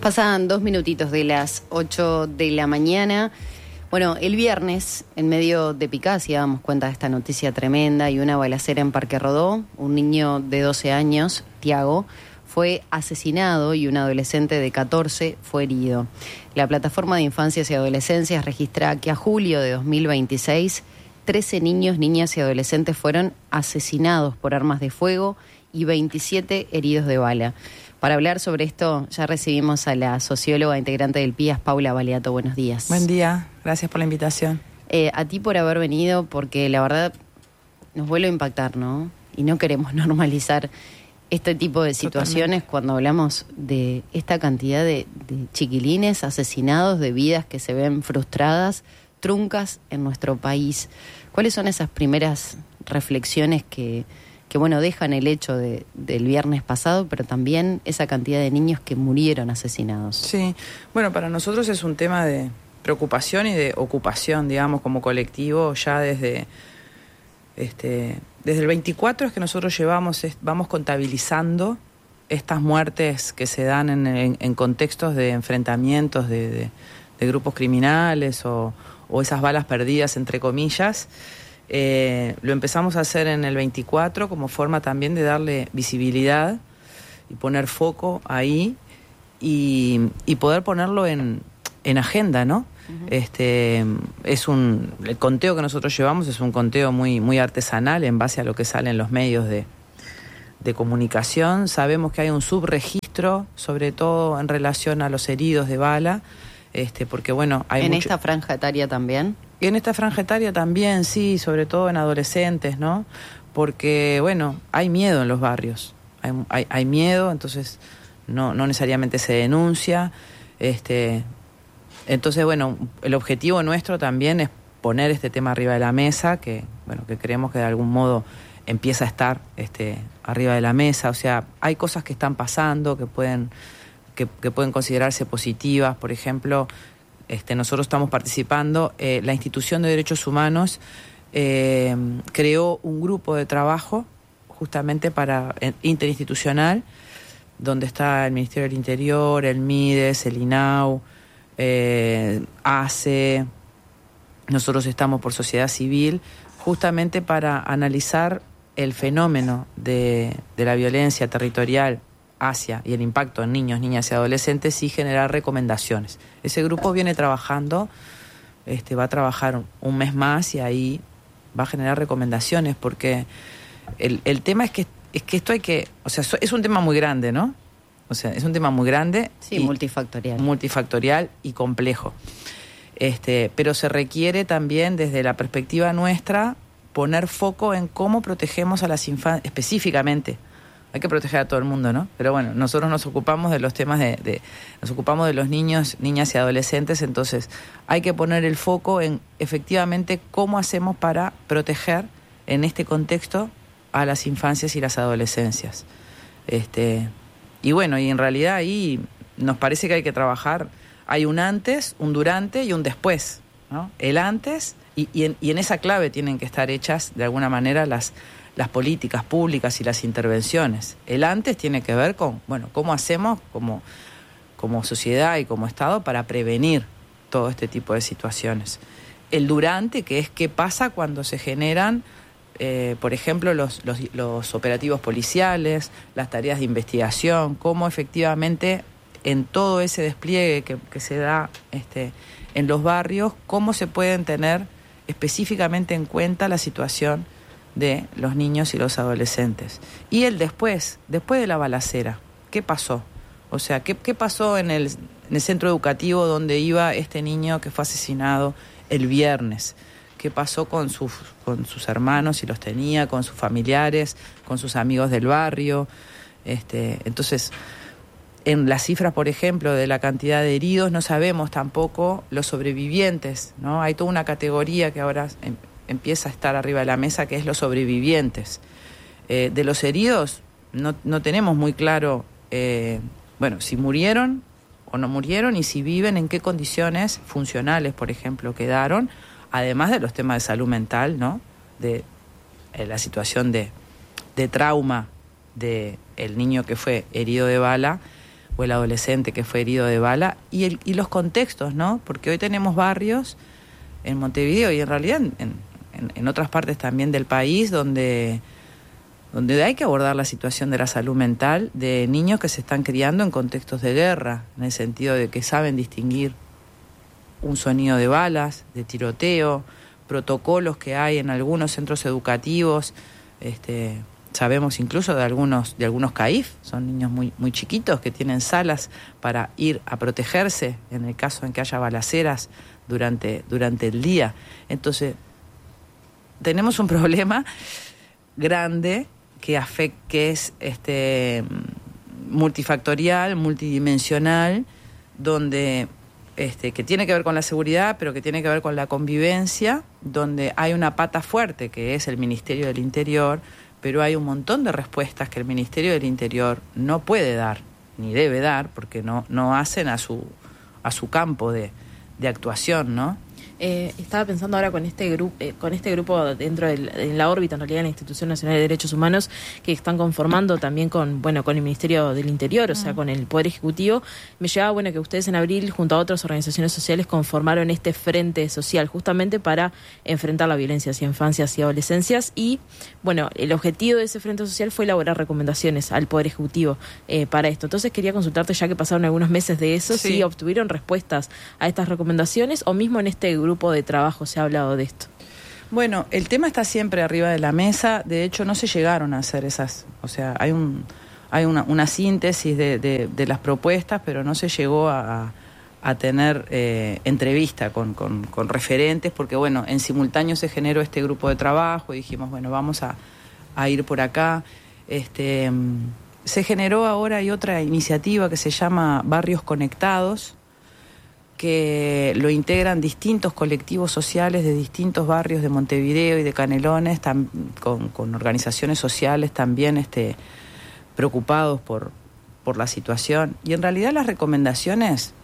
Pasan 2 minutitos de las 8 de la mañana. Bueno, el viernes, en medio de Picasso, damos cuenta de esta noticia tremenda y una balacera en Parque Rodó. Un niño de 12 años, Tiago, fue asesinado y un adolescente de 14 fue herido. La Plataforma de Infancias y Adolescencias registra que a julio de 2026, 13 niños, niñas y adolescentes fueron asesinados por armas de fuego y 27 heridos de bala. Para hablar sobre esto, ya recibimos a la socióloga integrante del PIAS, Paula Baliato. Buenos días. Buen día, gracias por la invitación. A ti por haber venido, porque la verdad nos vuelve a impactar, ¿no? Y no queremos normalizar este tipo de situaciones. Totalmente. Cuando hablamos de esta cantidad de chiquilines asesinados, de vidas que se ven frustradas, truncas en nuestro país. ¿Cuáles son esas primeras reflexiones que bueno, dejan el hecho del viernes pasado, pero también esa cantidad de niños que murieron asesinados? Sí, bueno, para nosotros es un tema de preocupación y de ocupación, digamos, como colectivo, ya desde el 24 es que nosotros vamos contabilizando estas muertes que se dan en contextos de enfrentamientos de grupos criminales o esas balas perdidas, entre comillas. Lo empezamos a hacer en el 24 como forma también de darle visibilidad y poner foco ahí y poder ponerlo en agenda, ¿no? Uh-huh. El conteo que nosotros llevamos es un conteo muy, muy artesanal en base a lo que sale en los medios de comunicación. Sabemos que hay un subregistro, sobre todo en relación a los heridos de bala, porque bueno, hay ¿En esta franja etaria también? Y en esta franja etaria también, sí, sobre todo en adolescentes, ¿no? Porque, bueno, hay miedo en los barrios, hay miedo, entonces no necesariamente se denuncia. Entonces, bueno, el objetivo nuestro también es poner este tema arriba de la mesa, que creemos que de algún modo empieza a estar arriba de la mesa. O sea, hay cosas que están pasando que pueden considerarse positivas. Por ejemplo, nosotros estamos participando, la Institución de Derechos Humanos creó un grupo de trabajo justamente interinstitucional, donde está el Ministerio del Interior, el MIDES, el INAU, ACE, nosotros estamos por sociedad civil, justamente para analizar el fenómeno de la violencia territorial y el impacto en niños, niñas y adolescentes y generar recomendaciones. Ese grupo viene trabajando, va a trabajar un mes más y ahí va a generar recomendaciones, porque el tema es que esto es un tema muy grande, ¿no? O sea, es un tema muy grande. Sí, multifactorial y complejo. Pero se requiere también, desde la perspectiva nuestra, poner foco en cómo protegemos a las infancias específicamente. Hay que proteger a todo el mundo, ¿no? Pero bueno, nosotros nos ocupamos de los temas nos ocupamos de los niños, niñas y adolescentes, entonces hay que poner el foco en efectivamente cómo hacemos para proteger en este contexto a las infancias y las adolescencias. Y bueno, y en realidad ahí nos parece que hay que trabajar, hay un antes, un durante y un después, ¿no? El antes, y en esa clave tienen que estar hechas de alguna manera las políticas públicas y las intervenciones. El antes tiene que ver con, bueno, cómo hacemos como sociedad y como Estado para prevenir todo este tipo de situaciones. El durante, que es qué pasa cuando se generan, por ejemplo, los operativos policiales, las tareas de investigación, cómo efectivamente en todo ese despliegue que se da en los barrios, cómo se pueden tener específicamente en cuenta la situación de los niños y los adolescentes. Y el después de la balacera, ¿qué pasó? O sea, ¿qué pasó en el centro educativo donde iba este niño que fue asesinado el viernes? ¿Qué pasó con sus hermanos, si los tenía, con sus familiares, con sus amigos del barrio? Entonces, en las cifras, por ejemplo, de la cantidad de heridos, no sabemos tampoco los sobrevivientes, ¿no? Hay toda una categoría que ahora empieza a estar arriba de la mesa, que es los sobrevivientes. De los heridos no tenemos muy claro, si murieron o no murieron y si viven, en qué condiciones funcionales, por ejemplo, quedaron, además de los temas de salud mental, ¿no? De la situación de trauma del niño que fue herido de bala. o el adolescente que fue herido de bala, y los contextos, ¿no? Porque hoy tenemos barrios en Montevideo y en realidad en otras partes también del país donde hay que abordar la situación de la salud mental de niños que se están criando en contextos de guerra, en el sentido de que saben distinguir un sonido de balas, de tiroteo, protocolos que hay en algunos centros educativos, sabemos incluso de algunos CAIF, son niños muy, muy chiquitos que tienen salas para ir a protegerse en el caso en que haya balaceras durante el día. Entonces, tenemos un problema grande que es multifactorial, multidimensional, donde que tiene que ver con la seguridad, pero que tiene que ver con la convivencia, donde hay una pata fuerte que es el Ministerio del Interior, pero hay un montón de respuestas que el Ministerio del Interior no puede dar, ni debe dar, porque no hacen a su campo de actuación, ¿no? Estaba pensando ahora con este grupo dentro de la órbita, en realidad, de la Institución Nacional de Derechos Humanos, que están conformando también con el Ministerio del Interior, o sea, con el Poder Ejecutivo. Me llevaba, que ustedes en abril, junto a otras organizaciones sociales, conformaron este frente social, justamente para enfrentar la violencia hacia infancias y adolescencias. Y, el objetivo de ese frente social fue elaborar recomendaciones al Poder Ejecutivo para esto. Entonces, quería consultarte, ya que pasaron algunos meses de eso, sí, si obtuvieron respuestas a estas recomendaciones, o mismo en este grupo de trabajo se ha hablado de esto. Bueno, el tema está siempre arriba de la mesa. De hecho, no se llegaron a hacer esas, o sea, hay una síntesis de las propuestas, pero no se llegó a tener entrevista con referentes, porque en simultáneo se generó este grupo de trabajo y dijimos, vamos a ir por acá. Se generó ahora, hay otra iniciativa que se llama Barrios Conectados, que lo integran distintos colectivos sociales de distintos barrios de Montevideo y de Canelones, con organizaciones sociales también preocupados por la situación. Y en realidad las recomendaciones,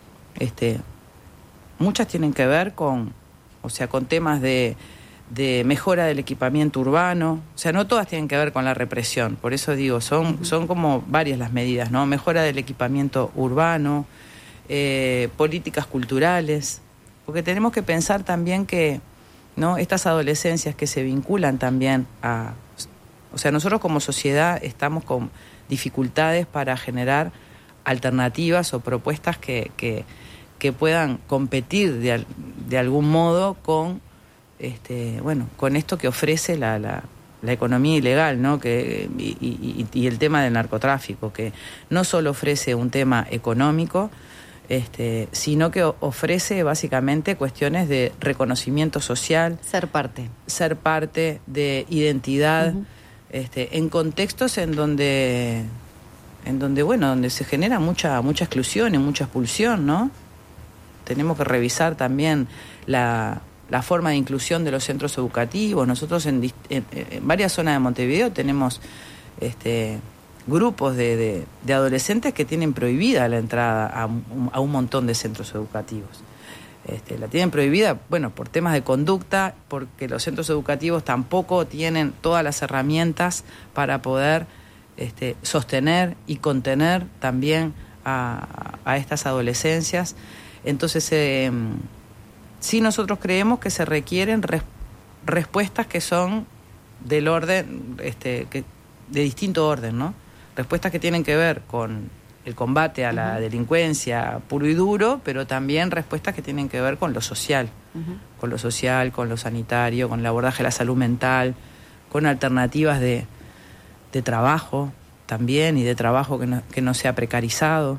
muchas tienen que ver con temas de mejora del equipamiento urbano. O sea, no todas tienen que ver con la represión. Por eso digo, son como varias las medidas, ¿no? Mejora del equipamiento urbano, políticas culturales, porque tenemos que pensar también que, ¿no?, estas adolescencias que se vinculan también nosotros como sociedad estamos con dificultades para generar alternativas o propuestas que puedan competir de algún modo con esto que ofrece la economía ilegal, ¿no? Y el tema del narcotráfico, que no solo ofrece un tema económico, sino que ofrece básicamente cuestiones de reconocimiento social, ser parte de identidad, en contextos en donde se genera mucha exclusión y mucha expulsión, ¿no? Tenemos que revisar también la forma de inclusión de los centros educativos. Nosotros en varias zonas de Montevideo tenemos grupos de adolescentes que tienen prohibida la entrada a un montón de centros educativos. La tienen prohibida, por temas de conducta, porque los centros educativos tampoco tienen todas las herramientas para poder sostener y contener también a estas adolescencias. Entonces, sí, nosotros creemos que se requieren respuestas que son del orden, de distinto orden, ¿no? Respuestas que tienen que ver con el combate a la delincuencia puro y duro, pero también respuestas que tienen que ver con lo social, con lo social, con lo sanitario, con el abordaje de la salud mental, con alternativas de trabajo también, y de trabajo que no sea precarizado.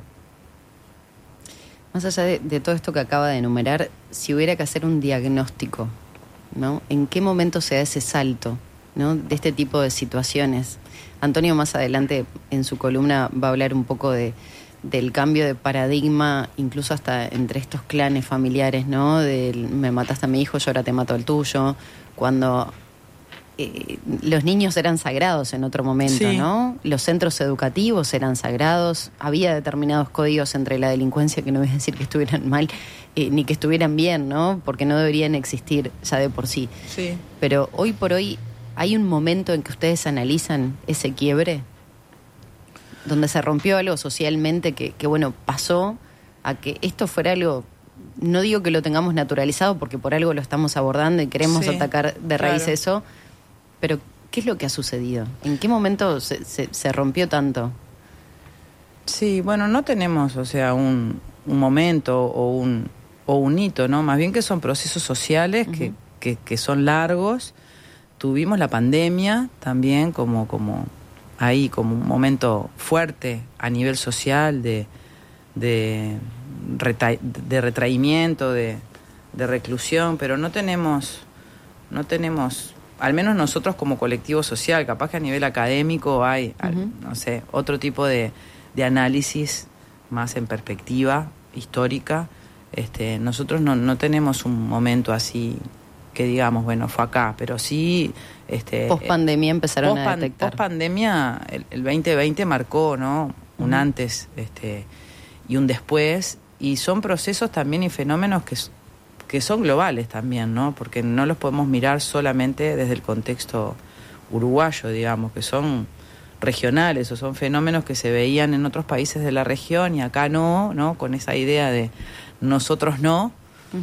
Más allá de todo esto que acaba de enumerar, si hubiera que hacer un diagnóstico, ¿no?, ¿en qué momento se da ese salto, ¿no?, de este tipo de situaciones? Antonio más adelante en su columna va a hablar un poco del cambio de paradigma, incluso hasta entre estos clanes familiares, ¿no? Del me mataste a mi hijo, yo ahora te mato al tuyo, cuando los niños eran sagrados en otro momento, sí, ¿no? Los centros educativos eran sagrados, había determinados códigos entre la delincuencia que no voy a decir que estuvieran mal, ni que estuvieran bien, ¿no? Porque no deberían existir ya de por sí. Sí. Pero hoy por hoy, ¿hay un momento en que ustedes analizan ese quiebre? donde se rompió algo socialmente que bueno, pasó a que esto fuera algo, no digo que lo tengamos naturalizado porque por algo lo estamos abordando y queremos atacar de raíz eso, pero ¿qué es lo que ha sucedido? ¿En qué momento se rompió tanto? Sí, bueno, no tenemos, o sea, un momento o un hito, ¿no? Más bien que son procesos sociales que son largos. Tuvimos la pandemia también como ahí, como un momento fuerte a nivel social de retraimiento, de reclusión, pero no tenemos, al menos nosotros como colectivo social, capaz que a nivel académico hay, no sé, otro tipo de análisis más en perspectiva histórica. Nosotros no tenemos un momento así que digamos, bueno, fue acá, pero sí... post pandemia empezaron a detectar. Post pandemia, el 2020 marcó, ¿no? Un antes y un después, y son procesos también y fenómenos que son globales también, ¿no? Porque no los podemos mirar solamente desde el contexto uruguayo, digamos, que son regionales o son fenómenos que se veían en otros países de la región y acá no, con esa idea de nosotros no.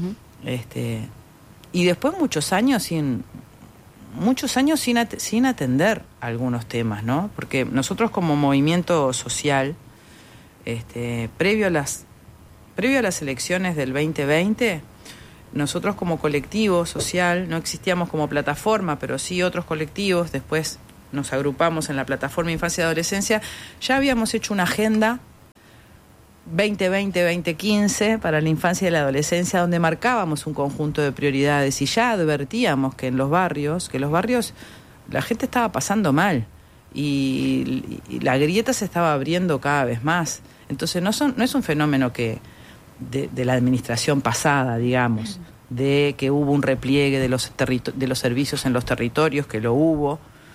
Y después muchos años sin atender algunos temas, ¿no? Porque nosotros como movimiento social, previo a las elecciones del 2020, nosotros como colectivo social, no existíamos como plataforma, pero sí otros colectivos, después nos agrupamos en la plataforma Infancia y Adolescencia, ya habíamos hecho una agenda 2020-2015 para la infancia y la adolescencia, donde marcábamos un conjunto de prioridades y ya advertíamos que en los barrios la gente estaba pasando mal y la grieta se estaba abriendo cada vez más. Entonces no es un fenómeno que de la administración pasada, digamos, de que hubo un repliegue de los servicios en los territorios, que lo hubo,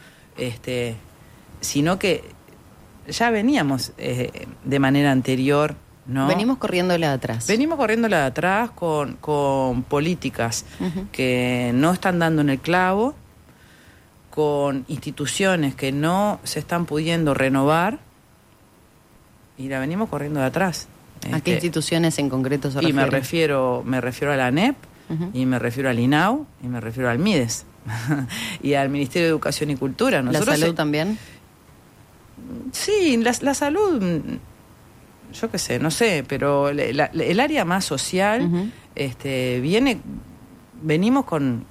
sino que ya veníamos de manera anterior, ¿no? Venimos corriéndola de atrás. Con políticas que no están dando en el clavo, con instituciones que no se están pudiendo renovar, y la venimos corriendo de atrás. ¿A qué instituciones en concreto se refiere? Y me refiero a la ANEP, y me refiero al INAU, y me refiero al MIDES, y al Ministerio de Educación y Cultura. ¿La salud también? Sí, la salud, yo qué sé, no sé, pero el área más social, venimos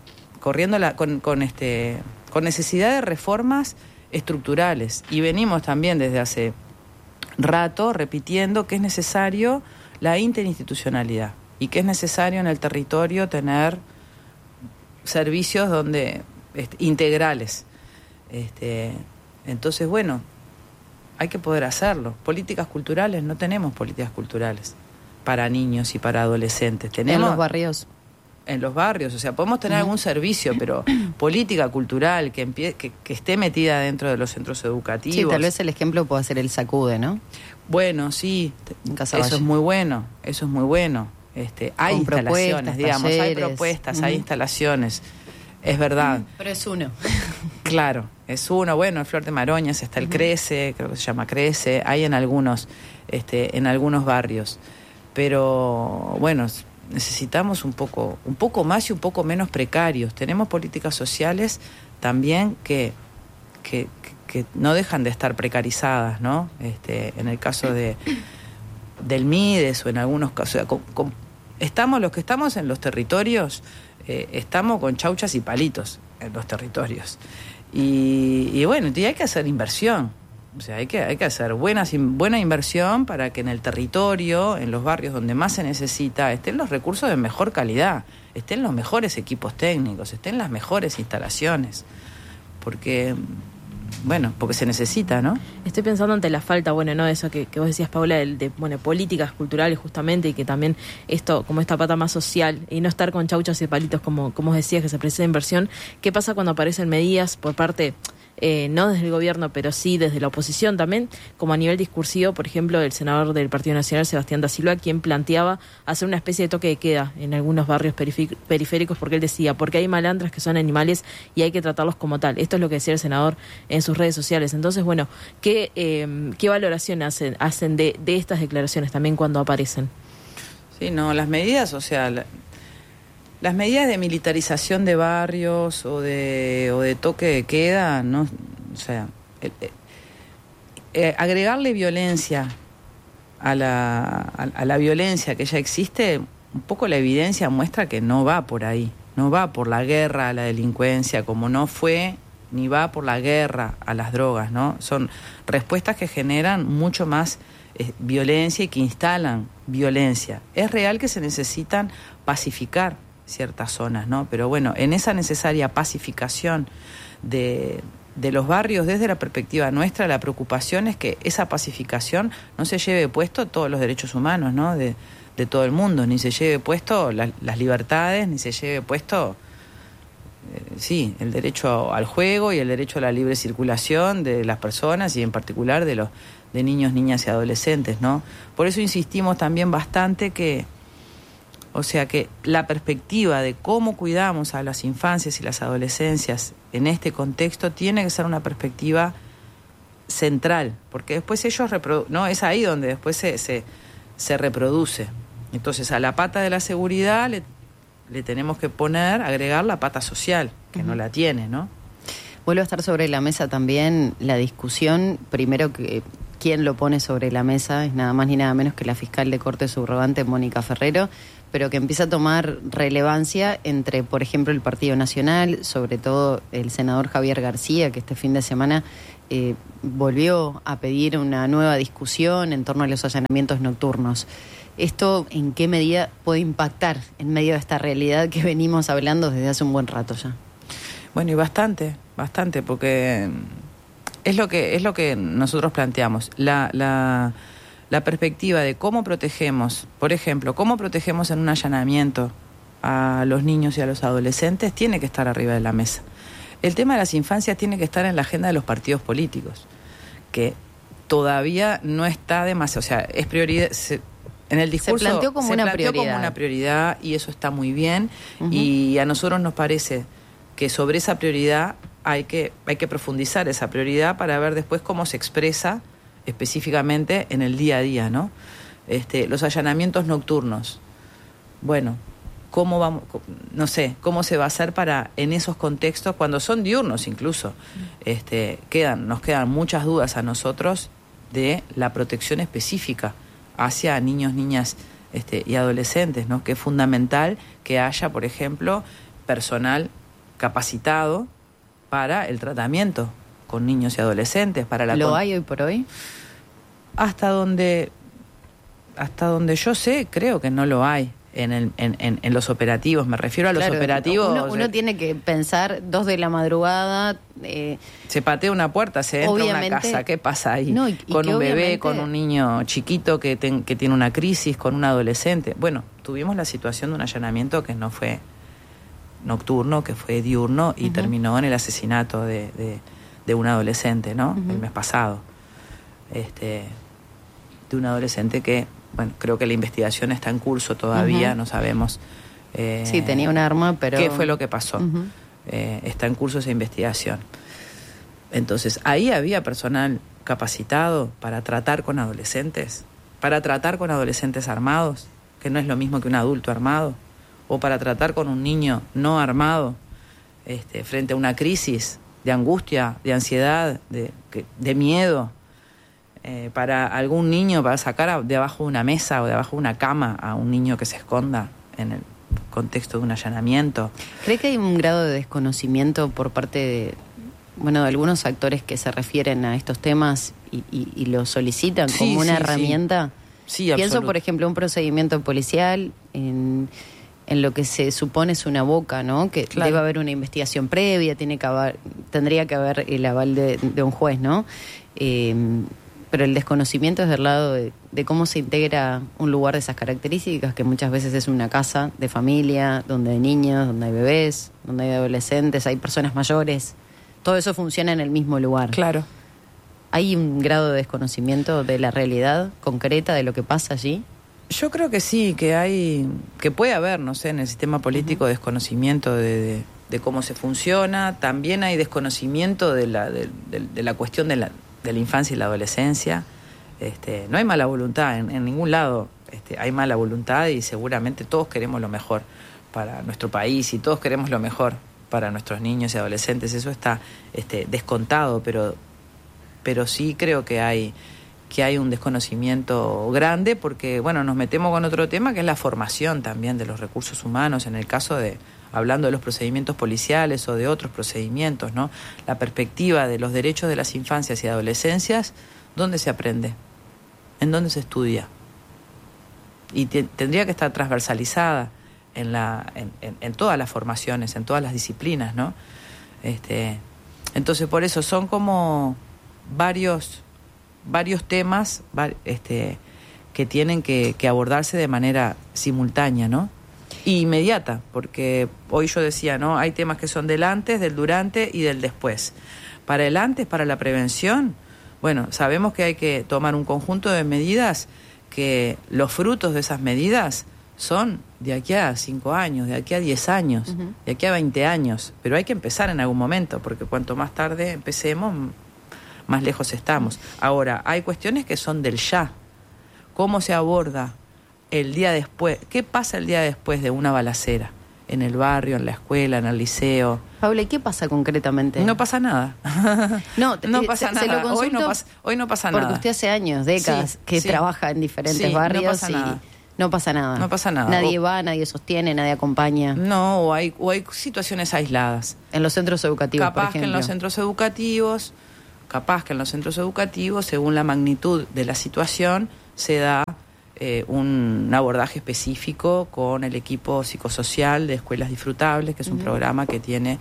con necesidad de reformas estructurales, y venimos también desde hace rato repitiendo que es necesario la interinstitucionalidad y que es necesario en el territorio tener servicios integrales. Entonces, bueno, hay que poder hacerlo. Políticas culturales, no tenemos políticas culturales para niños y para adolescentes. Tenemos en los barrios, o sea, podemos tener algún servicio, pero política cultural que esté metida dentro de los centros educativos. Sí, tal vez el ejemplo pueda ser el Sacude, ¿no? Bueno, sí, eso es muy bueno. Hay instalaciones, digamos, hay propuestas, hay instalaciones, es verdad. Pero es uno. Claro, es uno. Bueno, en Flor de Maroñas está el Crece, creo que se llama Crece, hay en algunos barrios. Pero bueno, necesitamos un poco más y un poco menos precarios. Tenemos políticas sociales también que no dejan de estar precarizadas, ¿no? En el caso del MIDES o en algunos casos, estamos los que estamos en los territorios, estamos con chauchas y palitos en los territorios. Y bueno, hay que hacer inversión. O sea, hay que hacer buena inversión para que en el territorio, en los barrios donde más se necesita, estén los recursos de mejor calidad, estén los mejores equipos técnicos, estén las mejores instalaciones. Porque se necesita, ¿no? Estoy pensando ante la falta, ¿no? Eso que vos decías, Paula, de políticas culturales justamente, y que también esto, como esta pata más social, y no estar con chauchas y palitos, como vos decías, que se precisa inversión. ¿Qué pasa cuando aparecen medidas por parte no desde el gobierno, pero sí desde la oposición también, como a nivel discursivo, por ejemplo, el senador del Partido Nacional, Sebastián da Silva, quien planteaba hacer una especie de toque de queda en algunos barrios periféricos, porque él decía, porque hay malandras que son animales y hay que tratarlos como tal. Esto es lo que decía el senador en sus redes sociales. Entonces, bueno, ¿qué valoración hacen de estas declaraciones también cuando aparecen? Sí, no, las medidas, o sea, las medidas de militarización de barrios o de toque de queda, no, o sea, agregarle violencia a la violencia que ya existe, un poco la evidencia muestra que no va por ahí, no va por la guerra a la delincuencia, como no fue ni va por la guerra a las drogas, ¿no? Son respuestas que generan mucho más violencia y que instalan violencia. Es real que se necesitan pacificar ciertas zonas, ¿no? Pero bueno, en esa necesaria pacificación de los barrios, desde la perspectiva nuestra, la preocupación es que esa pacificación no se lleve puesto todos los derechos humanos, ¿no? De todo el mundo, ni se lleve puesto las libertades, ni se lleve puesto el derecho al juego y el derecho a la libre circulación de las personas y en particular de niños, niñas y adolescentes, ¿no? Por eso insistimos también bastante que la perspectiva de cómo cuidamos a las infancias y las adolescencias en este contexto tiene que ser una perspectiva central, porque después ellos no es ahí donde después se reproduce. Entonces a la pata de la seguridad le tenemos que agregar la pata social, que no la tiene, ¿no? Vuelve a estar sobre la mesa también la discusión, primero que quien lo pone sobre la mesa es nada más ni nada menos que la fiscal de corte subrogante Mónica Ferrero, pero que empieza a tomar relevancia entre, por ejemplo, el Partido Nacional, sobre todo el senador Javier García, que este fin de semana volvió a pedir una nueva discusión en torno a los allanamientos nocturnos. ¿Esto en qué medida puede impactar en medio de esta realidad que venimos hablando desde hace un buen rato ya? Bueno, y bastante, porque es lo que nosotros planteamos. La perspectiva de cómo protegemos, por ejemplo, cómo protegemos en un allanamiento a los niños y a los adolescentes, tiene que estar arriba de la mesa. El tema de las infancias tiene que estar en la agenda de los partidos políticos, que todavía no está demasiado, o sea, es prioridad. En el discurso se planteó como una prioridad y eso está muy bien. Uh-huh. Y a nosotros nos parece que sobre esa prioridad hay que profundizar esa prioridad para ver después cómo se expresa específicamente en el día a día, ¿no? Los allanamientos nocturnos. Bueno, cómo se va a hacer para en esos contextos cuando son diurnos incluso. Nos quedan muchas dudas a nosotros de la protección específica hacia niños, niñas y adolescentes, ¿no? Que es fundamental que haya, por ejemplo, personal capacitado para el tratamiento con niños y adolescentes. ¿Lo hay hoy por hoy? Hasta donde yo sé, creo que no lo hay en los operativos. Me refiero a los operativos. Uno tiene que pensar 2 de la madrugada. Se patea una puerta, se entra a una casa. ¿Qué pasa ahí? No, con un bebé, con un niño chiquito que tiene una crisis, con un adolescente. Bueno, tuvimos la situación de un allanamiento que no fue nocturno, que fue diurno y terminó en el asesinato de un adolescente, ¿no? El mes pasado. De un adolescente que, bueno, creo que la investigación está en curso todavía, no sabemos. Sí, tenía un arma, pero... ¿Qué fue lo que pasó? Está en curso esa investigación. Entonces, ahí había personal capacitado para tratar con adolescentes armados, que no es lo mismo que un adulto armado, o para tratar con un niño no armado frente a una crisis de angustia, de ansiedad, de miedo, para algún niño, para sacar de abajo de una mesa o de abajo de una cama a un niño que se esconda en el contexto de un allanamiento. ¿Cree que hay un grado de desconocimiento por parte de algunos actores que se refieren a estos temas y lo solicitan como una herramienta? Sí, pienso, absoluto. Por ejemplo, un procedimiento policial en lo que se supone es una boca, ¿no? Que debe haber una investigación previa, tendría que haber el aval de un juez, ¿no? Pero el desconocimiento es del lado de cómo se integra un lugar de esas características, que muchas veces es una casa de familia, donde hay niños, donde hay bebés, donde hay adolescentes, hay personas mayores. todo eso funciona en el mismo lugar. Claro. ¿Hay un grado de desconocimiento de la realidad concreta de lo que pasa allí? Yo creo que sí, que puede haber, no sé, en el sistema político desconocimiento de cómo se funciona. También hay desconocimiento de la cuestión de la infancia y la adolescencia. No hay mala voluntad en ningún lado. Hay mala voluntad y seguramente todos queremos lo mejor para nuestro país y todos queremos lo mejor para nuestros niños y adolescentes. Eso está descontado, pero sí creo que hay un desconocimiento grande porque, bueno, nos metemos con otro tema que es la formación también de los recursos humanos, en el caso hablando de los procedimientos policiales o de otros procedimientos, ¿no? La perspectiva de los derechos de las infancias y adolescencias, ¿dónde se aprende? ¿En dónde se estudia? Y tendría que estar transversalizada en todas las formaciones, en todas las disciplinas, ¿no? Entonces, por eso son como varios temas que tienen que abordarse de manera simultánea, ¿no? Y inmediata, porque hoy yo decía, ¿no? Hay temas que son del antes, del durante y del después. Para el antes, para la prevención, bueno, sabemos que hay que tomar un conjunto de medidas que los frutos de esas medidas son de aquí a 5 años, de aquí a 10 años, de aquí a 20 años, pero hay que empezar en algún momento, porque cuanto más tarde empecemos, más lejos estamos. Ahora, hay cuestiones que son del ya. ¿Cómo se aborda el día después? ¿Qué pasa el día después de una balacera? En el barrio, en la escuela, en el liceo. Paula, ¿y qué pasa concretamente? No pasa nada. No pasa nada. Se lo consulto hoy no pasa nada. porque usted hace años, décadas, que trabaja en diferentes barrios. No pasa nada. No pasa nada. No pasa nada. Nadie va, nadie sostiene, nadie acompaña. No, o hay situaciones aisladas. En los centros educativos, por ejemplo. Capaz que en los centros educativos, según la magnitud de la situación, se da un abordaje específico con el equipo psicosocial de Escuelas Disfrutables, que es un programa que tiene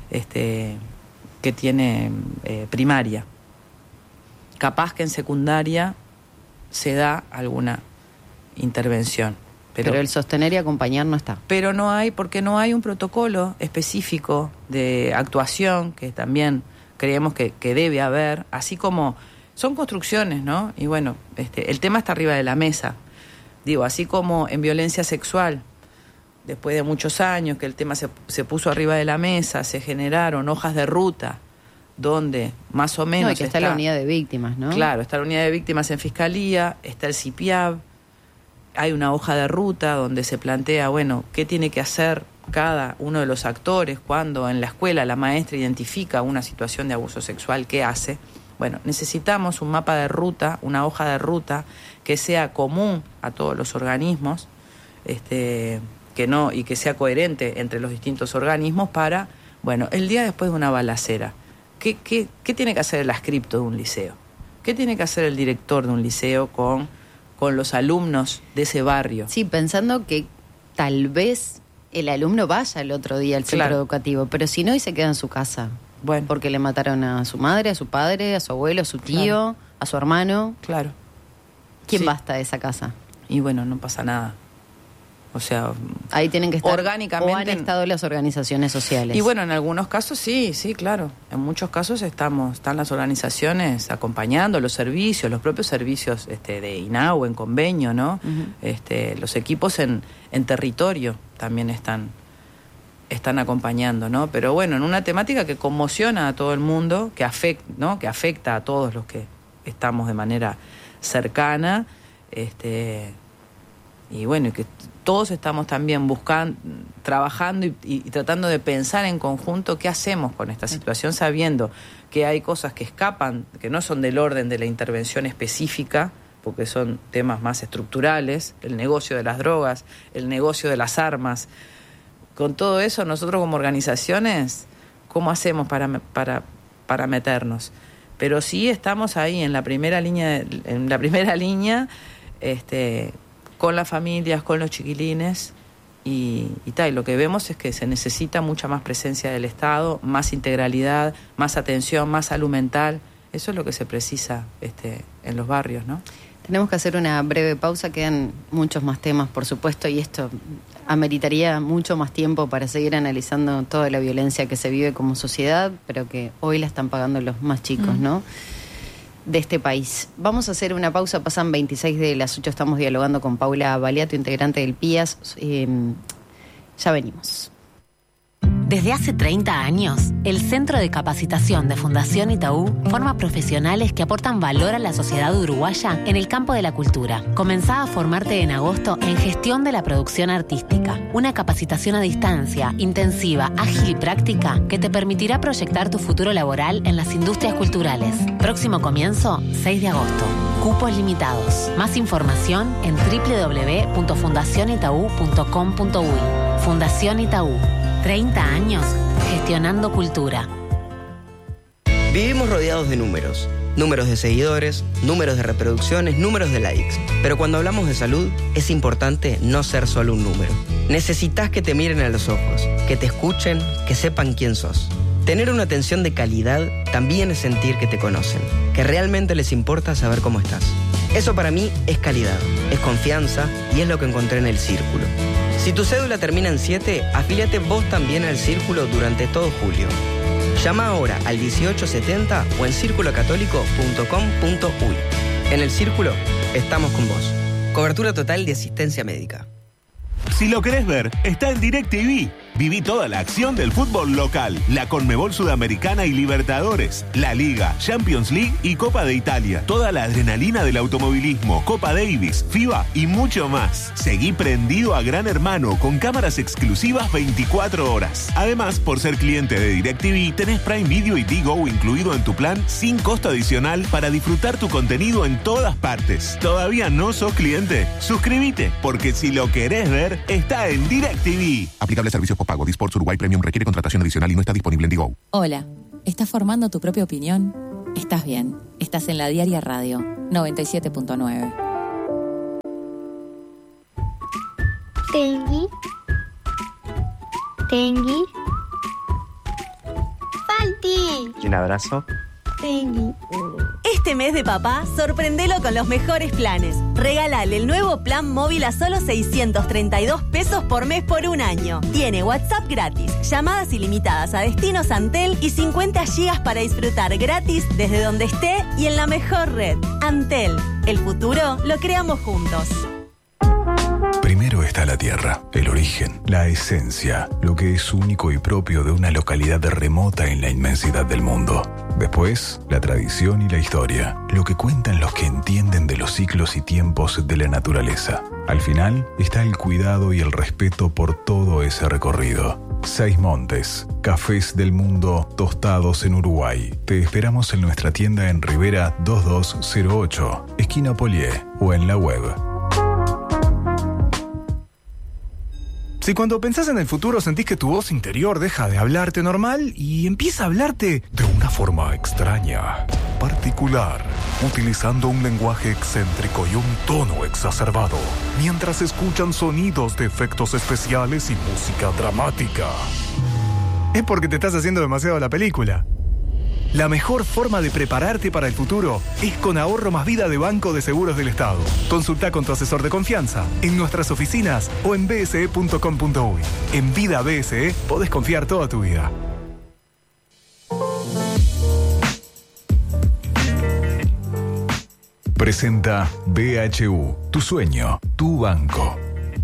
primaria. Capaz que en secundaria se da alguna intervención. Pero el sostener y acompañar no está. Pero no hay, porque no hay un protocolo específico de actuación que también creemos que debe haber, así como son construcciones, ¿no? Y bueno, el tema está arriba de la mesa. Digo, así como en violencia sexual, después de muchos años que el tema se puso arriba de la mesa, se generaron hojas de ruta donde más o menos... No, y que está la unidad de víctimas, ¿no? Claro, está la unidad de víctimas en Fiscalía, está el CIPIAB, hay una hoja de ruta donde se plantea, bueno, qué tiene que hacer cada uno de los actores cuando en la escuela la maestra identifica una situación de abuso sexual, ¿qué hace? Bueno, necesitamos un mapa de ruta, una hoja de ruta que sea común a todos los organismos, que sea coherente entre los distintos organismos para, bueno, el día después de una balacera, ¿qué tiene que hacer el adscripto de un liceo? ¿Qué tiene que hacer el director de un liceo con los alumnos de ese barrio? Sí, pensando que tal vez el alumno vaya el otro día al centro educativo, pero si no, y se queda en su casa. Bueno. Porque le mataron a su madre, a su padre, a su abuelo, a su tío, a su hermano. Claro. ¿Quién va hasta esa casa? Y bueno, no pasa nada. O sea, ahí tienen que estar orgánicamente. ¿O han estado las organizaciones sociales? Y bueno, en algunos casos sí, claro. En muchos casos están las organizaciones acompañando, los servicios, los propios servicios de INAU en convenio, ¿no? Los equipos en territorio también están acompañando, ¿no? Pero bueno, en una temática que conmociona a todo el mundo, que afecta a todos los que estamos de manera cercana, y bueno, y que todos estamos también trabajando y tratando de pensar en conjunto qué hacemos con esta situación, sabiendo que hay cosas que escapan, que no son del orden de la intervención específica, porque son temas más estructurales, el negocio de las drogas, el negocio de las armas. Con todo eso, nosotros como organizaciones, ¿cómo hacemos para meternos? Pero sí estamos ahí en la primera línea, con las familias, con los chiquilines, y lo que vemos es que se necesita mucha más presencia del Estado, más integralidad, más atención, más salud mental. Eso es lo que se precisa en los barrios, ¿no? Tenemos que hacer una breve pausa, quedan muchos más temas, por supuesto, y esto ameritaría mucho más tiempo para seguir analizando toda la violencia que se vive como sociedad, pero que hoy la están pagando los más chicos, ¿no?, de este país. Vamos a hacer una pausa, pasan 26 de las 8, estamos dialogando con Paula Baleato, integrante del PIAS. Ya venimos. Desde hace 30 años, el Centro de Capacitación de Fundación Itaú forma profesionales que aportan valor a la sociedad uruguaya en el campo de la cultura. Comenzá a formarte en agosto en Gestión de la Producción Artística, una capacitación a distancia, intensiva, ágil y práctica que te permitirá proyectar tu futuro laboral en las industrias culturales. Próximo comienzo, 6 de agosto. Cupos limitados. Más información en www.fundacionitaú.com.uy. Fundación Itaú. 30 años gestionando cultura. Vivimos rodeados de números. Números de seguidores, números de reproducciones, números de likes. Pero cuando hablamos de salud, es importante no ser solo un número. Necesitas que te miren a los ojos, que te escuchen, que sepan quién sos. Tener una atención de calidad también es sentir que te conocen, que realmente les importa saber cómo estás. Eso para mí es calidad, es confianza y es lo que encontré en el Círculo. Si tu cédula termina en 7, afíliate vos también al Círculo durante todo julio. Llama ahora al 1870 o en circulocatólico.com.uy. En el Círculo estamos con vos. Cobertura total de asistencia médica. Si lo querés ver, está en DirecTV. Viví toda la acción del fútbol local, la Conmebol Sudamericana y Libertadores, la Liga, Champions League y Copa de Italia. Toda la adrenalina del automovilismo, Copa Davis, FIBA y mucho más. Seguí prendido a Gran Hermano con cámaras exclusivas 24 horas. Además, por ser cliente de DirecTV, tenés Prime Video y Digo incluido en tu plan sin costo adicional para disfrutar tu contenido en todas partes. ¿Todavía no sos cliente? Suscríbete, porque si lo querés ver, está en DirecTV. Aplicable servicio pago. Disports Uruguay Premium requiere contratación adicional y no está disponible en Digo. Hola, ¿estás formando tu propia opinión? Estás bien. Estás en La Diaria Radio 97.9. Tengui. Tengui. Falti. Un abrazo. Tengui. Este mes de papá, sorprendelo con los mejores planes. Regálale el nuevo plan móvil a solo 632 pesos por mes por un año. Tiene WhatsApp gratis, llamadas ilimitadas a destinos Antel y 50 gigas para disfrutar gratis desde donde esté y en la mejor red. Antel, el futuro lo creamos juntos. Primero está la tierra, el origen, la esencia, lo que es único y propio de una localidad remota en la inmensidad del mundo. Después, la tradición y la historia, lo que cuentan los que entienden de los ciclos y tiempos de la naturaleza. Al final está el cuidado y el respeto por todo ese recorrido. Seis Montes, cafés del mundo tostados en Uruguay. Te esperamos en nuestra tienda en Rivera 2208, esquina Polié, o en la web. Si cuando pensás en el futuro sentís que tu voz interior deja de hablarte normal y empieza a hablarte de una forma extraña, particular, utilizando un lenguaje excéntrico y un tono exacerbado, mientras escuchan sonidos de efectos especiales y música dramática, es porque te estás haciendo demasiado la película. La mejor forma de prepararte para el futuro es con Ahorro Más Vida de Banco de Seguros del Estado. Consulta con tu asesor de confianza en nuestras oficinas o en bse.com.uy. En Vida BSE podés confiar toda tu vida. Presenta BHU, tu sueño, tu banco.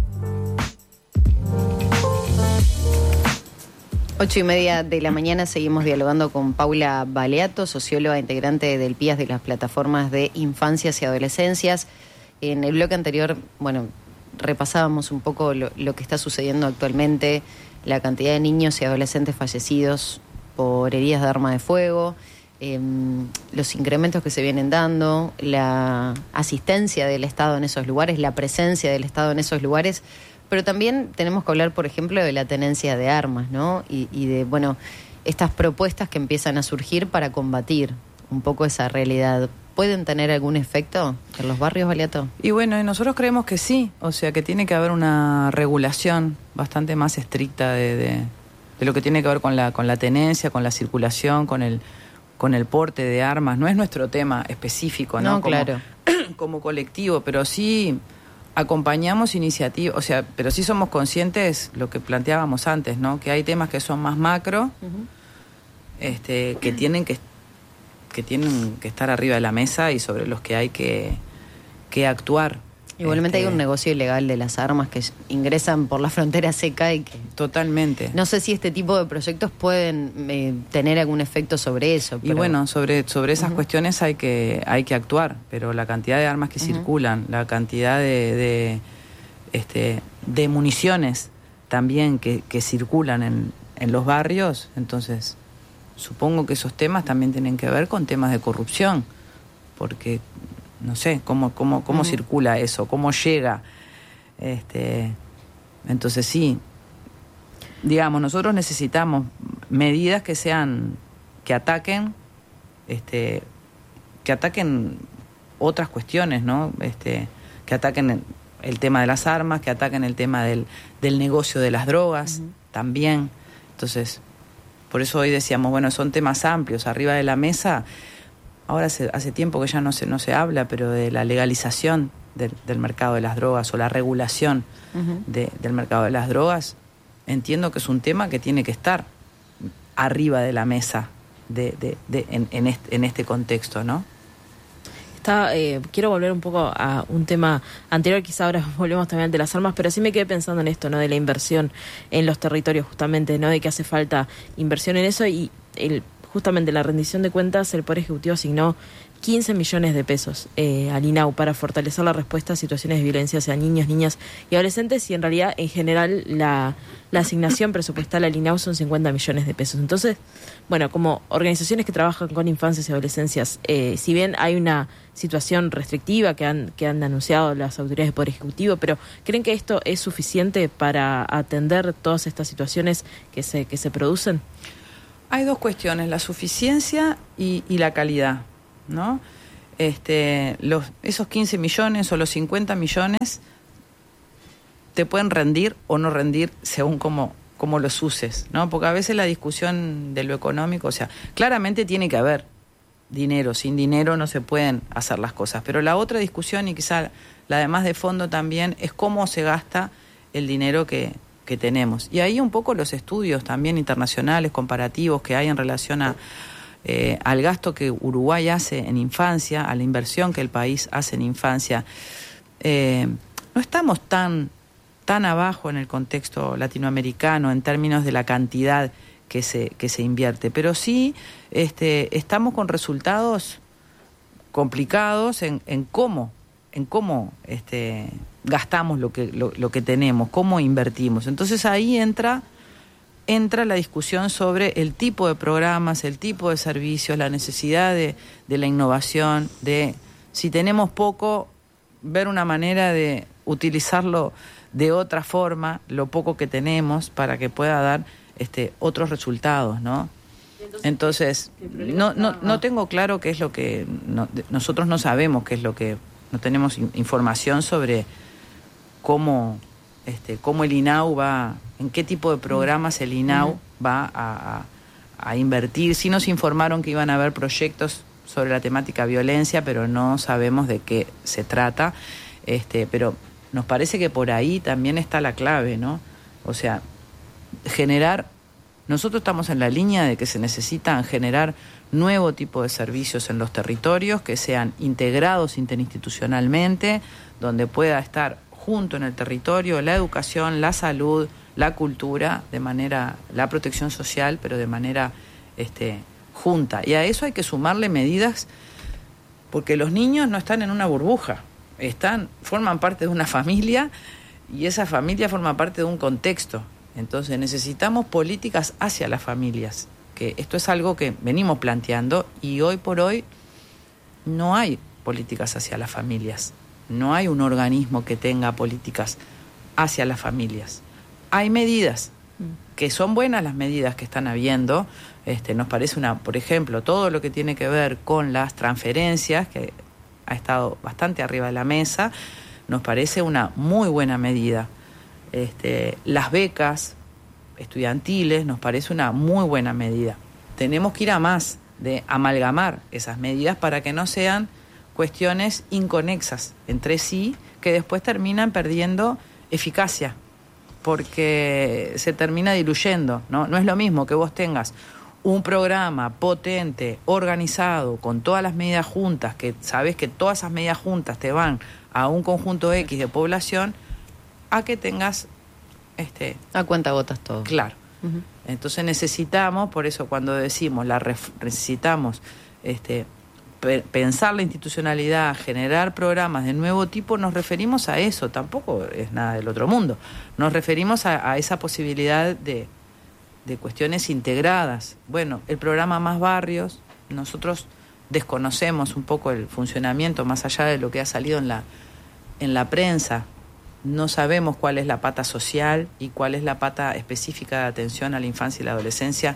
8:30 de la mañana seguimos dialogando con Paula Baleato, socióloga integrante del PIAS de las plataformas de infancias y adolescencias. En el bloque anterior, repasábamos un poco lo que está sucediendo actualmente, la cantidad de niños y adolescentes fallecidos por heridas de arma de fuego, los incrementos que se vienen dando, la asistencia del Estado en esos lugares, la presencia del Estado en esos lugares. Pero también tenemos que hablar, por ejemplo, de la tenencia de armas, ¿no? Y de, estas propuestas que empiezan a surgir para combatir un poco esa realidad. ¿Pueden tener algún efecto en los barrios, Baleato? Y nosotros creemos que sí, o sea, que tiene que haber una regulación bastante más estricta de lo que tiene que ver con la tenencia, con la circulación, con el porte de armas. No es nuestro tema específico, ¿no? No, claro. como colectivo, pero sí acompañamos iniciativas, o sea, pero sí somos conscientes, lo que planteábamos antes, ¿no? Que hay temas que son más macro, que tienen que estar arriba de la mesa y sobre los que hay que actuar. Igualmente hay un negocio ilegal de las armas que ingresan por la frontera seca y que... Totalmente. No sé si este tipo de proyectos pueden tener algún efecto sobre eso. Pero... Y bueno, sobre esas cuestiones hay que actuar, pero la cantidad de armas que circulan, la cantidad de municiones también que circulan en los barrios, entonces supongo que esos temas también tienen que ver con temas de corrupción, porque... No sé cómo circula eso, cómo llega. Entonces sí, digamos, nosotros necesitamos medidas que ataquen otras cuestiones, ¿no? Que ataquen el tema de las armas, que ataquen el tema del negocio de las drogas también. Entonces, por eso hoy decíamos, bueno, son temas amplios arriba de la mesa. Ahora hace tiempo que ya no se habla, pero de la legalización del mercado de las drogas o la regulación del mercado de las drogas, entiendo que es un tema que tiene que estar arriba de la mesa en este contexto, ¿no? Quiero volver un poco a un tema anterior, quizá ahora volvemos también de las armas, pero sí me quedé pensando en esto, ¿no? De la inversión en los territorios, justamente, ¿no? De que hace falta inversión en eso y justamente la rendición de cuentas, el Poder Ejecutivo asignó 15 millones de pesos al INAU para fortalecer la respuesta a situaciones de violencia hacia niños, niñas y adolescentes, y en realidad, en general, la asignación presupuestal al INAU son 50 millones de pesos. Entonces, bueno, como organizaciones que trabajan con infancias y adolescencias, si bien hay una situación restrictiva que han anunciado las autoridades del Poder Ejecutivo, pero ¿creen que esto es suficiente para atender todas estas situaciones que se producen? Hay dos cuestiones, la suficiencia y la calidad, ¿no? Esos 15 millones o los 50 millones te pueden rendir o no rendir según cómo los uses, ¿no? Porque a veces la discusión de lo económico, o sea, claramente tiene que haber dinero, sin dinero no se pueden hacer las cosas, pero la otra discusión, y quizá la de más de fondo también, es cómo se gasta el dinero que tenemos. Y ahí un poco los estudios también internacionales, comparativos que hay en relación al gasto que Uruguay hace en infancia, a la inversión que el país hace en infancia. No estamos tan abajo en el contexto latinoamericano en términos de la cantidad que se invierte, pero sí estamos con resultados complicados en cómo gastamos lo que tenemos, cómo invertimos. Entonces ahí entra la discusión sobre el tipo de programas, el tipo de servicios, la necesidad de la innovación, de si tenemos poco, ver una manera de utilizarlo de otra forma, lo poco que tenemos, para que pueda dar otros resultados, ¿no? Entonces, no tengo claro qué es lo que... nosotros no sabemos qué es lo que... No tenemos información sobre cómo el INAU va, en qué tipo de programas el INAU va a invertir. Sí nos informaron que iban a haber proyectos sobre la temática violencia, pero no sabemos de qué se trata. Pero nos parece que por ahí también está la clave, ¿no? O sea, nosotros estamos en la línea de que se necesitan generar nuevo tipo de servicios en los territorios que sean integrados interinstitucionalmente, donde pueda estar junto en el territorio la educación, la salud, la cultura, la protección social, pero de manera junta. Y a eso hay que sumarle medidas, porque los niños no están en una burbuja, forman parte de una familia y esa familia forma parte de un contexto. Entonces necesitamos políticas hacia las familias, que esto es algo que venimos planteando y hoy por hoy no hay políticas hacia las familias. No hay un organismo que tenga políticas hacia las familias. Hay medidas que son buenas, las medidas que están habiendo. Nos parece por ejemplo, todo lo que tiene que ver con las transferencias, que ha estado bastante arriba de la mesa, nos parece una muy buena medida. Las becas estudiantiles nos parece una muy buena medida. Tenemos que ir a más, de amalgamar esas medidas para que no sean cuestiones inconexas entre sí que después terminan perdiendo eficacia porque se termina diluyendo, ¿no? No es lo mismo que vos tengas un programa potente, organizado, con todas las medidas juntas, que sabés que todas esas medidas juntas te van a un conjunto X de población, a que tengas a cuentagotas todo. Claro. Uh-huh. Entonces necesitamos, por eso cuando decimos necesitamos pensar la institucionalidad, generar programas de nuevo tipo, nos referimos a eso, tampoco es nada del otro mundo. Nos referimos a esa posibilidad de cuestiones integradas. Bueno, el programa Más Barrios, nosotros desconocemos un poco el funcionamiento más allá de lo que ha salido en la prensa. No sabemos cuál es la pata social y cuál es la pata específica de atención a la infancia y la adolescencia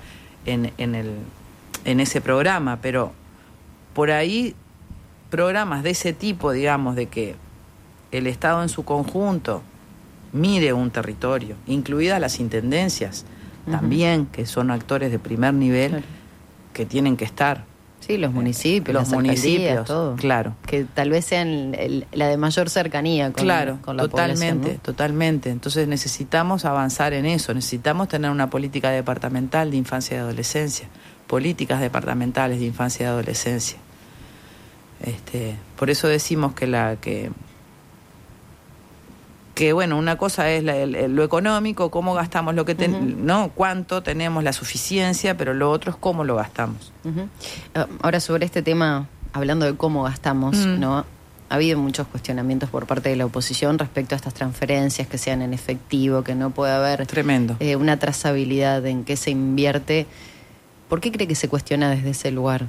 en ese programa, pero por ahí programas de ese tipo, digamos, de que el Estado en su conjunto mire un territorio, incluidas las intendencias, uh-huh, también, que son actores de primer nivel, claro, que tienen que estar. Sí, los municipios, las alcaldías, todo. Claro. Que tal vez sean la de mayor cercanía con, claro, con la población, ¿no? Totalmente. Entonces necesitamos avanzar en eso, necesitamos tener una política departamental de infancia y adolescencia, políticas departamentales de infancia y adolescencia. Por eso decimos que bueno, una cosa es lo económico, cómo gastamos lo que uh-huh, no cuánto tenemos, la suficiencia, pero lo otro es cómo lo gastamos. Uh-huh. Ahora, sobre este tema, hablando de cómo gastamos, ¿no? Ha habido muchos cuestionamientos por parte de la oposición respecto a estas transferencias, que sean en efectivo, que no puede haber tremendo una trazabilidad en qué se invierte. ¿Por qué cree que se cuestiona desde ese lugar?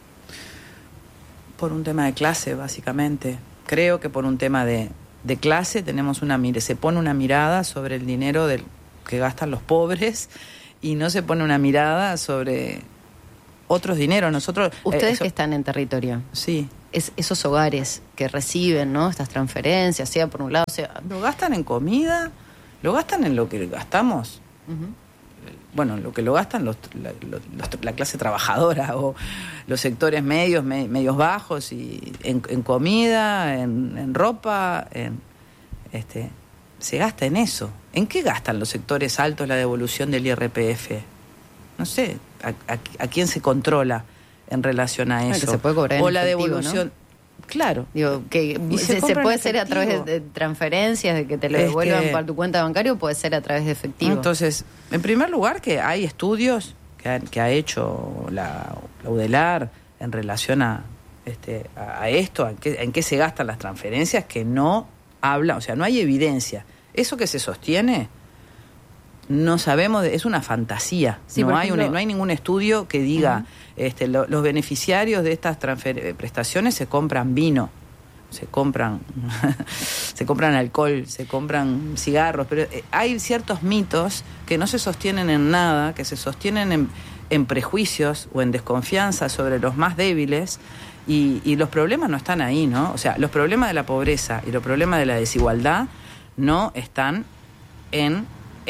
Por un tema de clase, básicamente. Creo que por un tema de clase tenemos se pone una mirada sobre el dinero que gastan los pobres y no se pone una mirada sobre otros dineros. Nosotros ustedes que están en territorio, sí, esos hogares que reciben, ¿no?, estas transferencias, sea por un lado, sea lo gastan en comida, lo gastan en lo que gastamos. Uh-huh. Bueno, lo que lo gastan la clase trabajadora o los sectores medios bajos, y en comida, en ropa, se gasta en eso. ¿En qué gastan los sectores altos la devolución del IRPF? No sé, ¿a quién se controla en relación a eso? Que se puede cobrar o en la efectivo, devolución, ¿no? Claro. Digo, que se puede hacer a través de transferencias, de que te lo devuelvan para tu cuenta bancaria, o puede ser a través de efectivo. Entonces, en primer lugar, que hay estudios que ha hecho la UDELAR en relación a esto, en qué se gastan las transferencias, que no habla, o sea, no hay evidencia. Eso que se sostiene, no sabemos, es una fantasía. Sí, no hay ningún estudio que diga, uh-huh, los beneficiarios de estas prestaciones se compran vino, se compran alcohol, se compran cigarros, pero hay ciertos mitos que no se sostienen en nada, que se sostienen en prejuicios o en desconfianza sobre los más débiles, y los problemas no están ahí, ¿no? O sea, los problemas de la pobreza y los problemas de la desigualdad no están en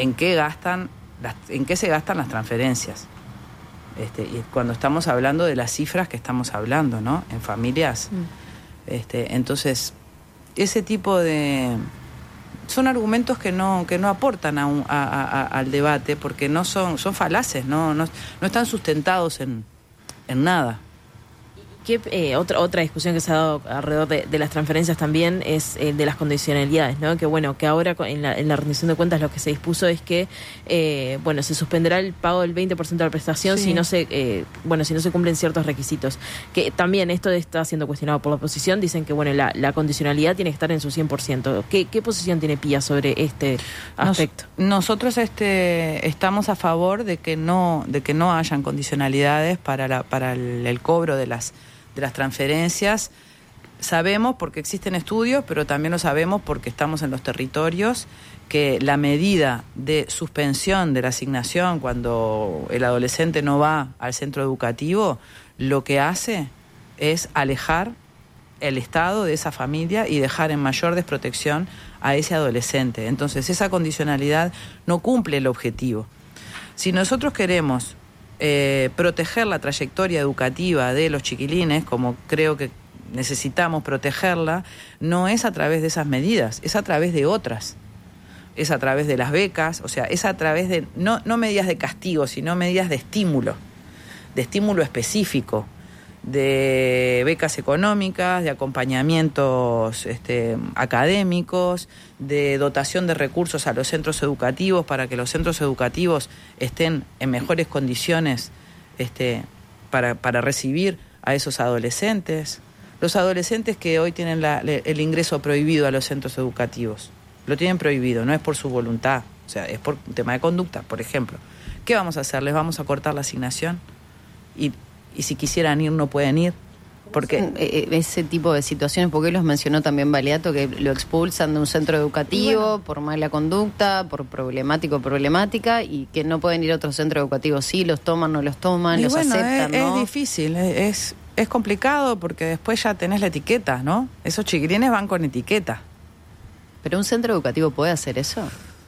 qué se gastan las transferencias. Y cuando estamos hablando de las cifras que estamos hablando, ¿no?, en familias. Entonces, ese tipo son argumentos que no aportan al debate, porque no son falaces, no están sustentados en nada. Otra discusión que se ha dado alrededor de las transferencias también es de las condicionalidades, ¿no? Que bueno, que ahora en la rendición de cuentas lo que se dispuso es que se suspenderá el pago del 20% de la prestación, sí, si no se cumplen ciertos requisitos. Que también esto está siendo cuestionado por la oposición. Dicen que la condicionalidad tiene que estar en su 100%. ¿Qué posición tiene Pía sobre este aspecto? Nosotros estamos a favor de que no hayan condicionalidades para el cobro de las transferencias. Sabemos, porque existen estudios, pero también lo sabemos porque estamos en los territorios, que la medida de suspensión de la asignación cuando el adolescente no va al centro educativo, lo que hace es alejar el Estado de esa familia y dejar en mayor desprotección a ese adolescente. Entonces, esa condicionalidad no cumple el objetivo. Si nosotros queremos proteger la trayectoria educativa de los chiquilines, como creo que necesitamos protegerla, no es a través de esas medidas, es a través de otras. Es a través de las becas, o sea, es a través de, no medidas de castigo, sino medidas de estímulo específico, de becas económicas, de acompañamientos académicos, de dotación de recursos a los centros educativos para que los centros educativos estén en mejores condiciones para recibir a esos adolescentes. Los adolescentes que hoy tienen el ingreso prohibido a los centros educativos, lo tienen prohibido, no es por su voluntad, o sea, es por un tema de conducta, por ejemplo. ¿Qué vamos a hacer? ¿Les vamos a cortar la asignación? Y si quisieran ir, no pueden ir. Porque ese tipo de situaciones, porque los mencionó también Baliato, que lo expulsan de un centro educativo por mala conducta, por problemática, y que no pueden ir a otro centro educativo. Sí, los toman, no los toman, los aceptan, ¿no? Es difícil, es complicado porque después ya tenés la etiqueta, ¿no? Esos chiquilines van con etiqueta. ¿Pero un centro educativo puede hacer eso?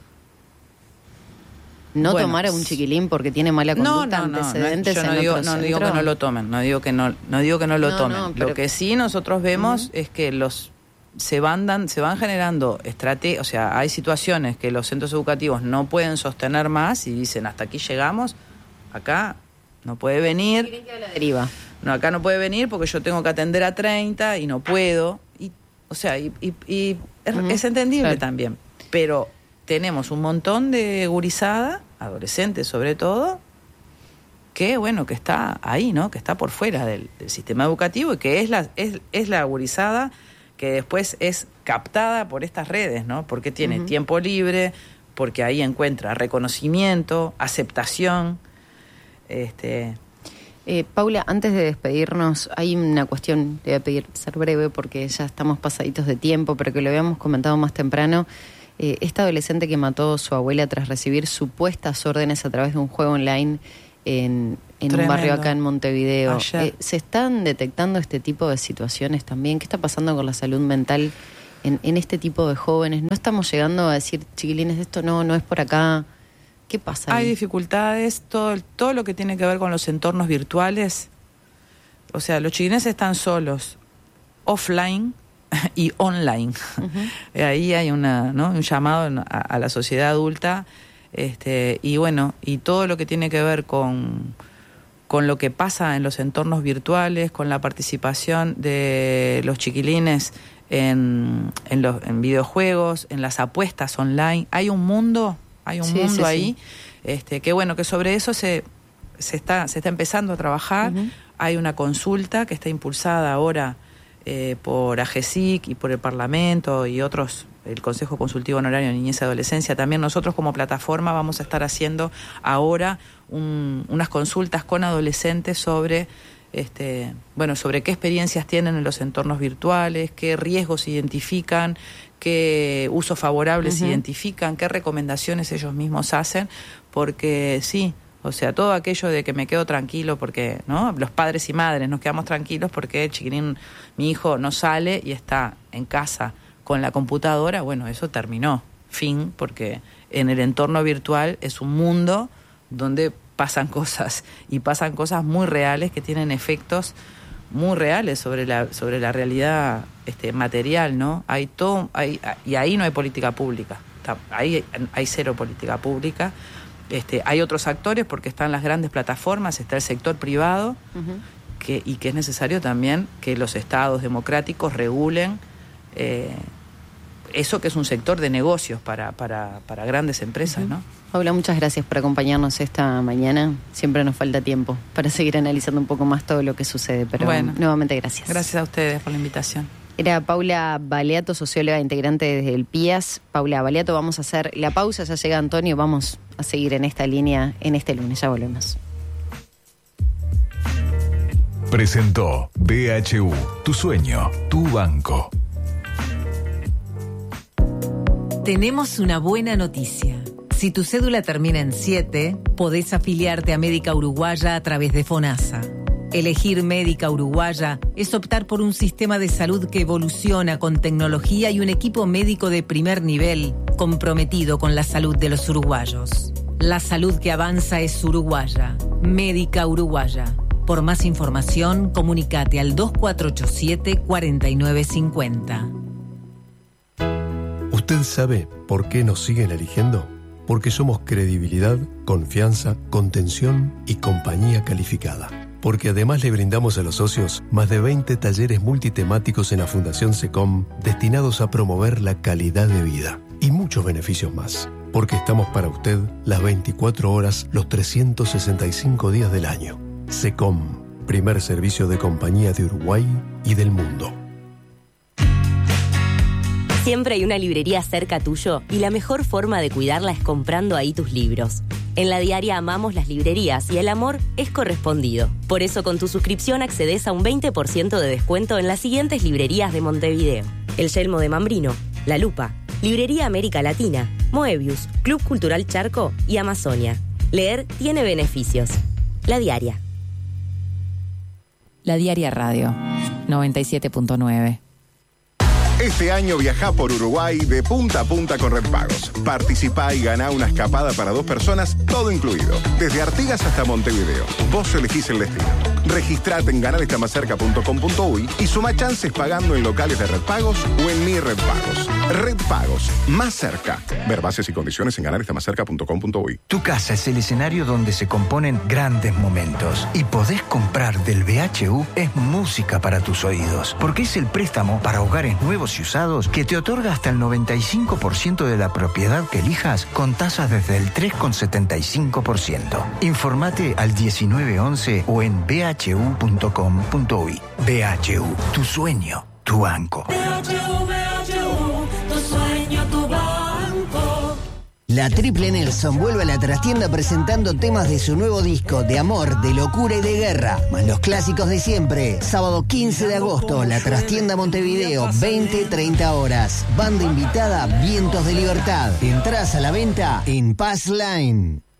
No bueno, tomar a un chiquilín porque tiene mala conducta, antecedentes yo no digo que no lo tomen, no digo que no lo tomen. Lo que sí nosotros vemos es que se van generando estrategias, o sea, hay situaciones que los centros educativos no pueden sostener más y dicen hasta aquí llegamos, acá no puede venir. ¿Quieren que a la deriva? No, acá no puede venir porque yo tengo que atender a 30 y no puedo. Es entendible también, pero tenemos un montón de gurizada, adolescentes sobre todo, que está ahí, ¿no? Que está por fuera del sistema educativo y que es la gurizada que después es captada por estas redes, ¿no? Porque tiene tiempo libre, porque ahí encuentra reconocimiento, aceptación. Paula, antes de despedirnos, hay una cuestión, te voy a pedir ser breve porque ya estamos pasaditos de tiempo, pero que lo habíamos comentado más temprano. Esta adolescente que mató a su abuela tras recibir supuestas órdenes a través de un juego online en un barrio acá en Montevideo. ¿Se están detectando este tipo de situaciones también? ¿Qué está pasando con la salud mental en este tipo de jóvenes? ¿No estamos llegando a decir, chiquilines, esto no es por acá? ¿Qué pasa ahí? Hay dificultades, todo lo que tiene que ver con los entornos virtuales. O sea, los chiquilines están solos, offline y online. Ahí hay un llamado a la sociedad adulta, y todo lo que tiene que ver con lo que pasa en los entornos virtuales, con la participación de los chiquilines en videojuegos, en las apuestas online. Hay un mundo ahí, que sobre eso se está empezando a trabajar. Hay una consulta que está impulsada ahora por AGESIC y por el Parlamento y otros, el Consejo Consultivo Honorario de Niñez y Adolescencia. También nosotros como plataforma vamos a estar haciendo ahora unas consultas con adolescentes sobre qué experiencias tienen en los entornos virtuales, qué riesgos identifican, qué usos favorables identifican, qué recomendaciones ellos mismos hacen, porque sí, o sea, todo aquello de que me quedo tranquilo porque, ¿no? Los padres y madres nos quedamos tranquilos porque el chiquilín, mi hijo, no sale y está en casa con la computadora, bueno, eso terminó, fin, porque en el entorno virtual es un mundo donde pasan cosas muy reales que tienen efectos muy reales sobre la realidad material, ¿no? Y ahí no hay política pública. Hay cero política pública. Hay otros actores porque están las grandes plataformas, está el sector privado, y que es necesario también que los estados democráticos regulen eso que es un sector de negocios para grandes empresas, ¿no? Paula, muchas gracias por acompañarnos esta mañana. Siempre nos falta tiempo para seguir analizando un poco más todo lo que sucede, pero nuevamente gracias. Gracias a ustedes por la invitación. Era Paula Baliato, socióloga integrante desde el PIAS. Paula Baliato, vamos a hacer la pausa, ya llega Antonio, vamos a seguir en esta línea en este lunes, ya volvemos. Presentó BHU, tu sueño, tu banco. Tenemos una buena noticia. Si tu cédula termina en 7, podés afiliarte a Médica Uruguaya a través de FONASA. Elegir Médica Uruguaya es optar por un sistema de salud que evoluciona con tecnología y un equipo médico de primer nivel comprometido con la salud de los uruguayos. La salud que avanza es uruguaya. Médica Uruguaya. Por más información, comunícate al 2487-4950. ¿Usted sabe por qué nos siguen eligiendo? Porque somos credibilidad, confianza, contención y compañía calificada. Porque además le brindamos a los socios más de 20 talleres multitemáticos en la Fundación SECOM destinados a promover la calidad de vida. Y muchos beneficios más. Porque estamos para usted las 24 horas, los 365 días del año. SECOM, primer servicio de compañía de Uruguay y del mundo. Siempre hay una librería cerca tuyo y la mejor forma de cuidarla es comprando ahí tus libros. En La Diaria amamos las librerías y el amor es correspondido. Por eso con tu suscripción accedes a un 20% de descuento en las siguientes librerías de Montevideo: El Yelmo de Mambrino, La Lupa, Librería América Latina, Moebius, Club Cultural Charco y Amazonia. Leer tiene beneficios. La Diaria. La Diaria Radio, 97.9. Este año viajá por Uruguay de punta a punta con Red Pagos. Participá y ganá una escapada para 2 personas, todo incluido. Desde Artigas hasta Montevideo. Vos elegís el destino. Registrate en ganarestamascerca.com.uy y suma chances pagando en locales de Red Pagos o en Mi Red Pagos. Red Pagos, más cerca. Ver bases y condiciones en ganarestamascerca.com.uy. Tu casa es el escenario donde se componen grandes momentos. Y podés comprar del BHU es música para tus oídos. Porque es el préstamo para hogares nuevos y usados que te otorga hasta el 95% de la propiedad que elijas con tasas desde el 3,75%. Informate al 1911 o en bhu.com.uy. BHU, tu sueño, tu banco. Tu sueño, tu banco. La Triple Nelson vuelve a la trastienda presentando temas de su nuevo disco de amor, de locura y de guerra, más los clásicos de siempre. Sábado 15 de agosto, la trastienda Montevideo, 20-30 horas. Banda invitada, Vientos de Libertad. Entradas a la venta en Pass Line.